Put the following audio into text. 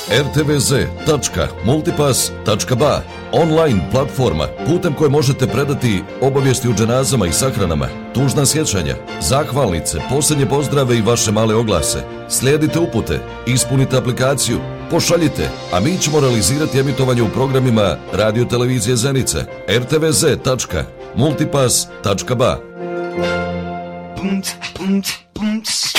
rtvz.multipass.ba, online platforma putem koje možete predati obavijesti u dženazama i sahranama, tužna sjećanja, zahvalnice, posljednje pozdrave i vaše male oglase. Slijedite upute, ispunite aplikaciju, pošaljite, a mi ćemo realizirati emitovanje u programima Radio Televizije Zenica, rtvz.multipass.ba.